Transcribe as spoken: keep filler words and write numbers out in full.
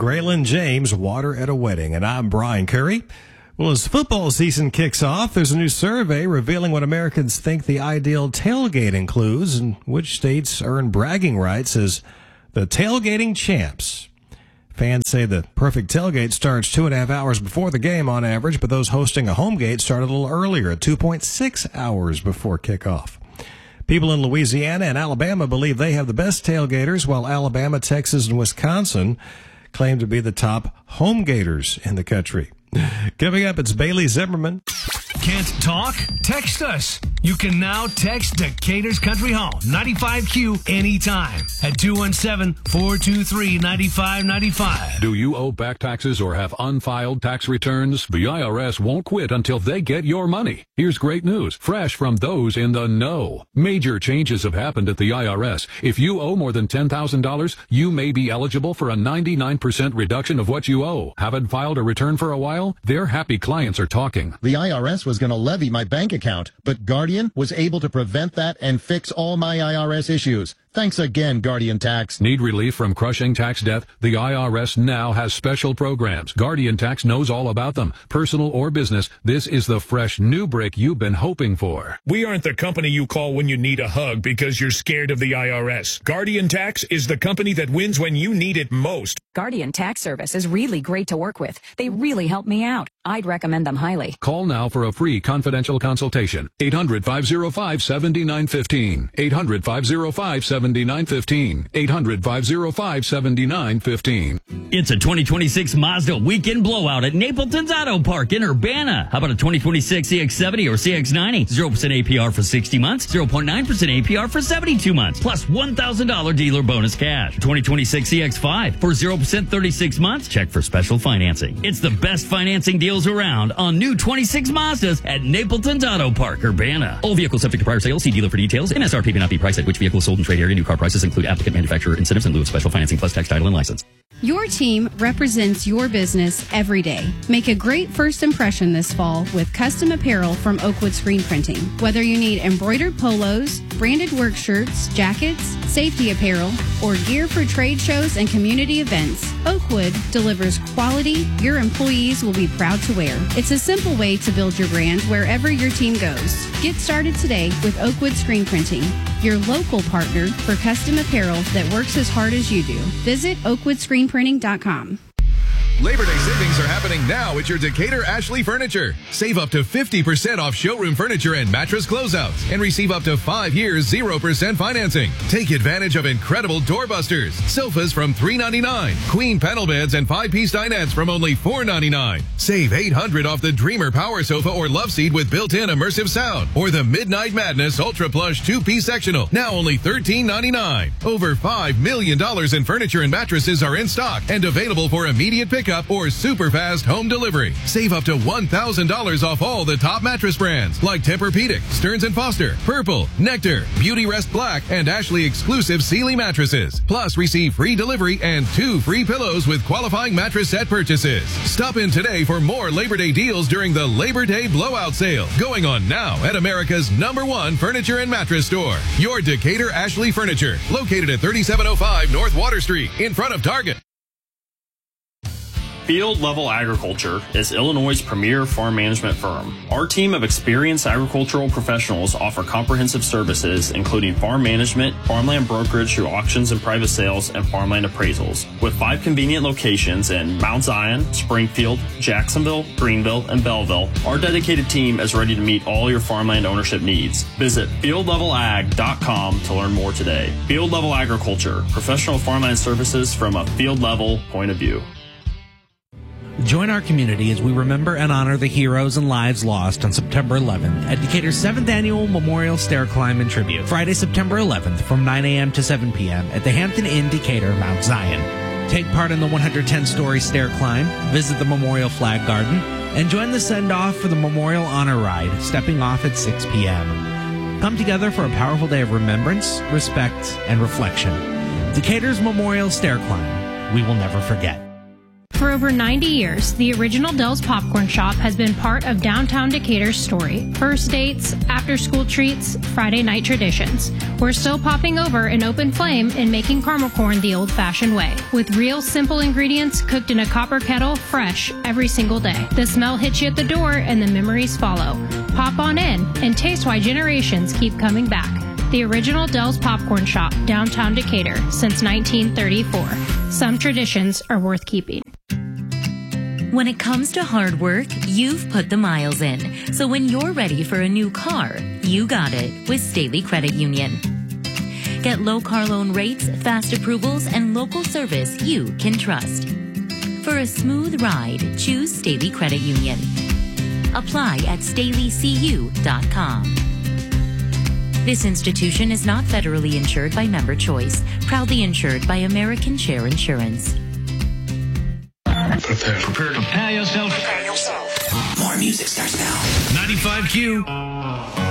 Graylin James, Water at a Wedding. And I'm Brian Curry. Well, as football season kicks off, there's a new survey revealing what Americans think the ideal tailgate includes and which states earn bragging rights as the tailgating champs. Fans say the perfect tailgate starts two and a half hours before the game on average, but those hosting a home gate start a little earlier at two point six hours before kickoff. People in Louisiana and Alabama believe they have the best tailgaters, while Alabama, Texas, and Wisconsin claim to be the top home gators in the country. Coming up, it's Bailey Zimmerman. Can't talk? Text us. You can now text Decatur's Country Hall, ninety-five Q, anytime at two one seven, four two three, nine five nine five. Do you owe back taxes or have unfiled tax returns? The I R S won't quit until they get your money. Here's great news, fresh from those in the know. Major changes have happened at the I R S. If you owe more than ten thousand dollars, you may be eligible for a ninety-nine percent reduction of what you owe. Haven't filed a return for a while? Their happy clients are talking. The I R S was going to levy my bank account, but Guardian was able to prevent that and fix all my I R S issues. Thanks again, Guardian Tax. Need relief from crushing tax debt? The I R S now has special programs. Guardian Tax knows all about them. Personal or business, this is the fresh new break you've been hoping for. We aren't the company you call when you need a hug because you're scared of the I R S. Guardian Tax is the company that wins when you need it most. Guardian Tax Service is really great to work with. They really help me out. I'd recommend them highly. Call now for a free confidential consultation. eight hundred, five oh five, seven nine one five. eight hundred, five oh five, seven nine one five. eight hundred, five oh five, seven nine one five. It's a twenty twenty-six Mazda weekend blowout at Napleton's Auto Park in Urbana. How about a twenty twenty-six C X seventy or C X ninety? zero percent A P R for sixty months, zero point nine percent A P R for seventy-two months, plus one thousand dollars dealer bonus cash. twenty twenty-six C X five for zero percent thirty-six months. Check for special financing. It's the best financing deals around on new twenty-six Mazdas at Napleton's Auto Park, Urbana. All vehicles subject to prior sale. See dealer for details. M S R P may not be priced at which vehicle is sold in trade area. New car prices include applicant manufacturer incentives in lieu of special financing plus tax, title, and license. Your team represents your business every day. Make a great first impression this fall with custom apparel from Oakwood Screen Printing. Whether you need embroidered polos, branded work shirts, jackets, safety apparel, or gear for trade shows and community events, Oakwood delivers quality your employees will be proud to wear. It's a simple way to build your brand wherever your team goes. Get started today with Oakwood Screen Printing, your local partner for custom apparel that works as hard as you do. Visit oakwood screen printing dot com. Labor Day savings are happening now at your Decatur Ashley Furniture. Save up to fifty percent off showroom furniture and mattress closeouts and receive up to five years zero percent financing. Take advantage of incredible doorbusters, sofas from three ninety-nine, queen panel beds and five-piece dinettes from only four ninety-nine. Save eight hundred dollars off the Dreamer Power Sofa or Love Seat with built-in immersive sound, or the Midnight Madness Ultra Plush two-piece sectional, now only thirteen ninety-nine. Over five million dollars in furniture and mattresses are in stock and available for immediate pickup or super fast home delivery. Save up to one thousand dollars off all the top mattress brands like Tempur-Pedic, Stearns and Foster, Purple, Nectar, Beauty Rest Black, and Ashley exclusive Sealy mattresses. Plus, receive free delivery and two free pillows with qualifying mattress set purchases. Stop in today for more Labor Day deals during the Labor Day Blowout Sale, going on now at America's number one furniture and mattress store. Your Decatur Ashley Furniture, located at thirty-seven oh five North Water Street, in front of Target. Field Level Agriculture is Illinois' premier farm management firm. Our team of experienced agricultural professionals offer comprehensive services, including farm management, farmland brokerage through auctions and private sales, and farmland appraisals. With five convenient locations in Mount Zion, Springfield, Jacksonville, Greenville, and Belleville, our dedicated team is ready to meet all your farmland ownership needs. Visit field level ag dot com to learn more today. Field Level Agriculture, professional farmland services from a field level point of view. Join our community as we remember and honor the heroes and lives lost on September eleventh at Decatur's seventh Annual Memorial Stair Climb and Tribute, Friday, September eleventh from nine a.m. to seven p.m. at the Hampton Inn Decatur, Mount Zion. Take part in the one hundred ten story stair climb, visit the Memorial Flag Garden, and join the send-off for the Memorial Honor Ride, stepping off at six p.m. Come together for a powerful day of remembrance, respect, and reflection. Decatur's Memorial Stair Climb. We will never forget. For over ninety years, the original Dell's Popcorn Shop has been part of downtown Decatur's story. First dates, after-school treats, Friday night traditions. We're still popping over an open flame and making caramel corn the old-fashioned way, with real simple ingredients cooked in a copper kettle, fresh every single day. The smell hits you at the door and the memories follow. Pop on in and taste why generations keep coming back. The original Dell's Popcorn Shop, downtown Decatur, since nineteen thirty-four. Some traditions are worth keeping. When it comes to hard work, you've put the miles in. So when you're ready for a new car, you got it with Staley Credit Union. Get low car loan rates, fast approvals, and local service you can trust. For a smooth ride, choose Staley Credit Union. Apply at staley c u dot com. This institution is not federally insured by Member Choice, proudly insured by American Share Insurance. Prepare, prepare, prepare yourself. Prepare yourself. More music starts now. ninety-five Q.